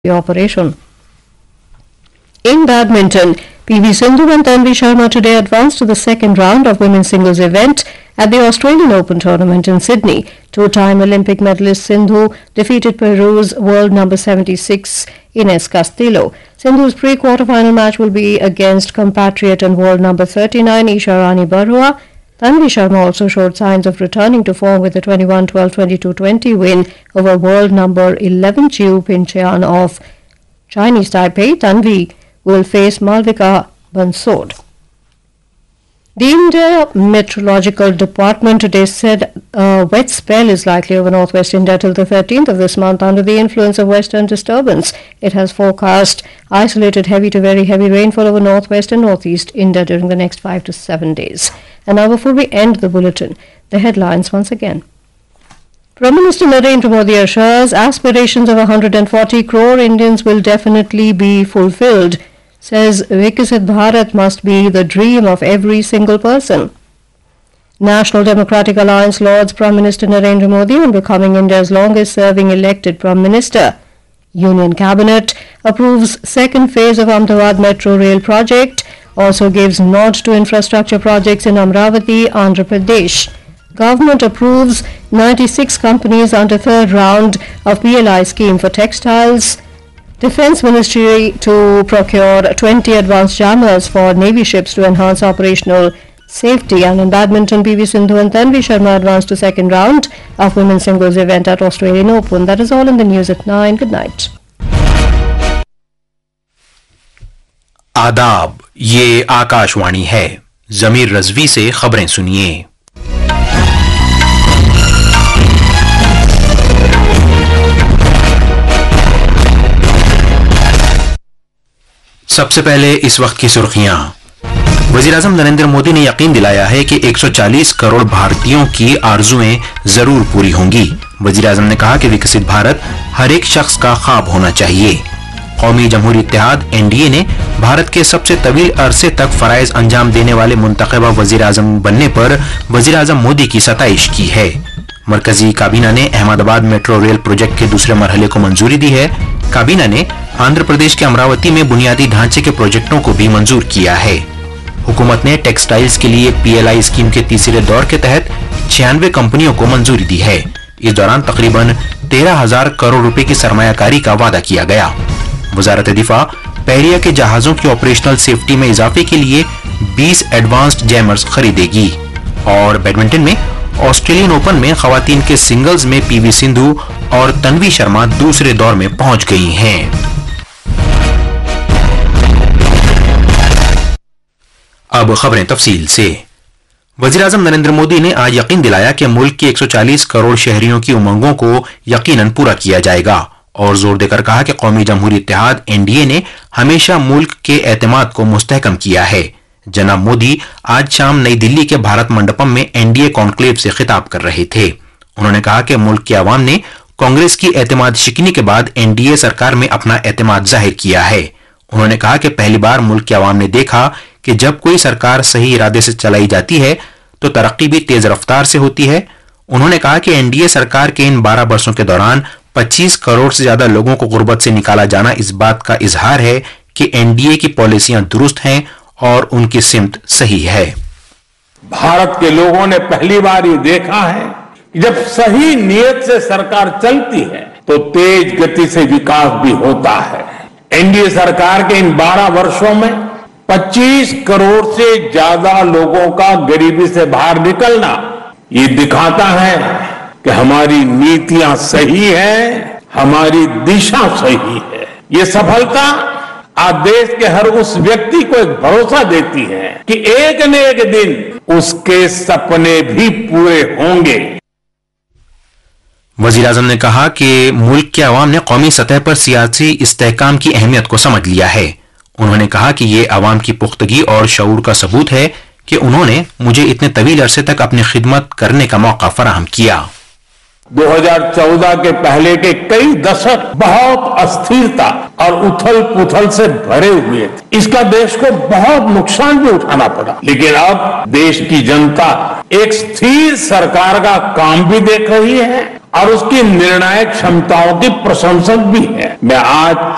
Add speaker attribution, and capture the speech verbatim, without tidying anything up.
Speaker 1: the operation. In badminton, P V Sindhu and Tanvi Sharma today advanced to the second round of women's singles event at the Australian Open tournament in Sydney. Two-time Olympic medalist Sindhu defeated Peru's world number seventy-six Ines Castillo. Sindhu's pre-quarterfinal match will be against compatriot and world number thirty-nine Isha Rani Barua. Tanvi Sharma also showed signs of returning to form with a twenty-one twelve, twenty-two twenty win over world number eleven Chiu Pincheon of Chinese Taipei. Tanvi will face Malvika Bansod. The India Meteorological Department today said a wet spell is likely over northwest India till the thirteenth of this month under the influence of western disturbance. It has forecast isolated heavy to very heavy rainfall over northwest and northeast India during the next five to seven days. And now before we end the bulletin, the headlines once again. Prime Minister Narendra Modi assures aspirations of one hundred forty crore Indians will definitely be fulfilled. Says Viksit Bharat must be the dream of every single person. National Democratic Alliance lauds Prime Minister Narendra Modi on becoming India's longest-serving elected Prime Minister. Union Cabinet approves second phase of Ahmedabad Metro Rail project, also gives nod to infrastructure projects in Amravati, Andhra Pradesh. Government approves ninety-six companies under third round of P L I scheme for textiles. Defence Ministry to procure twenty advanced jammers for Navy ships to enhance operational safety. And in badminton, P V Sindhu and Tanvi Sharma advanced to second round of women's singles event at Australian Open. That is all in the news at nine. Good night.
Speaker 2: आदाब, ये आकाशवाणी है. जमीर रजवी से खबरें सुनिए. सबसे पहले इस वक्त की सुर्खियां. वजीर-ए-आज़म नरेंद्र मोदी ने यकीन दिलाया है कि एक सौ चालीस करोड़ भारतीयों की आरजुएं जरूर पूरी होंगी. वजीर-ए-आज़म ने कहा कि विकसित भारत हर एक शख्स का ख्वाब होना चाहिए. कौमी जमहूरी इत्तेहाद एन डी ए ने भारत के सबसे तवील अरसे तक फराइज अंजाम देने वाले मुंतखबा वजीर-ए-आज़म बनने पर वजीर-ए-आज़म मोदी की सताइश की है. मरकजी काबीना ने अहमदाबाद मेट्रो रेल प्रोजेक्ट के दूसरे मरहले को मंजूरी दी है. काबीना ने आंध्र प्रदेश के अमरावती में बुनियादी ढांचे के प्रोजेक्टों को भी मंजूर किया है. हुकूमत ने टेक्सटाइल्स के लिए पी एल आई स्कीम के तीसरे दौर के तहत छियानवे कंपनियों को मंजूरी दी है. इस दौरान तकरीबन तेरह हजार करोड़ रुपए की सरमायाकारी का वादा किया गया. वजारत दिफा पहरिया के जहाजों की ऑपरेशनल सेफ्टी में इजाफे के लिए बीस एडवांस्ड जैमर्स खरीदेगी. और बैडमिंटन में ऑस्ट्रेलियन ओपन में खवातीन के सिंगल्स में पी वी सिंधु और तन्वी शर्मा दूसरे दौर में पहुंच गई हैं. अब खबरें तफसील से. वजीर-ए-आज़म नरेंद्र मोदी ने आज यकीन दिलाया कि मुल्क के एक सौ चालीस करोड़ शहरियों की उमंगों को यकीनन पूरा किया जाएगा और जोर देकर कहा कि कौमी जमहूरी इत्तेहाद एन डी ए ने हमेशा मुल्क के एतमाद को मुस्तहकम किया है. जनाब मोदी आज शाम नई दिल्ली के भारत मंडपम में एन डी ए कॉन्क्लेव से खिताब कर रहे थे. उन्होंने कहा कि मुल्क के अवाम ने कांग्रेस की एतमाद शिकनी के बाद एन डी ए सरकार में अपना एतमाद जाहिर किया है. उन्होंने कहा कि पहली बार मुल्क के अवाम ने देखा कि जब कोई सरकार सही इरादे से चलाई जाती है तो तरक्की भी तेज रफ्तार से होती है. उन्होंने कहा कि एन डी ए सरकार के इन बारह वर्षों के दौरान पच्चीस करोड़ से ज्यादा लोगों को गुर्बत से निकाला जाना इस बात का इजहार है कि एन डी ए की पॉलिसियां दुरुस्त हैं और उनकी सिमत सही है.
Speaker 3: भारत के लोगों ने पहली बार ये देखा है कि जब सही नीयत से सरकार चलती है तो तेज गति से विकास भी होता है. एन डी ए सरकार के इन बारह वर्षों में पच्चीस करोड़ से ज्यादा लोगों का गरीबी से बाहर निकलना ये दिखाता है कि हमारी नीतियां सही हैं, हमारी दिशा सही है. ये सफलता आज देश के हर उस व्यक्ति को एक भरोसा देती है कि एक न एक दिन उसके सपने भी पूरे होंगे.
Speaker 2: वजीर-ए-आज़म ने कहा कि मुल्क के अवाम ने कौमी सतह पर सियासी इस्तेहकाम की अहमियत को समझ लिया है. उन्होंने कहा कि ये अवाम की पुख्तगी और शऊर का सबूत है कि उन्होंने मुझे इतने तवील अरसे तक अपनी खिदमत करने का मौका फराहम किया.
Speaker 3: दो हज़ार चौदह के पहले के कई दशक बहुत अस्थिरता और उथल पुथल से भरे हुए थे. इसका देश को बहुत नुकसान भी उठाना पड़ा. लेकिन अब देश की जनता एक स्थिर सरकार का काम भी देख रही है और उसकी निर्णायक क्षमताओं की प्रशंसक भी है. मैं आज